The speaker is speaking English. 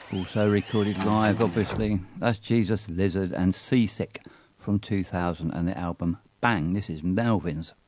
Also recorded live, obviously. That's Jesus Lizard and Seasick from 2000 and the album Bang. This is Melvins.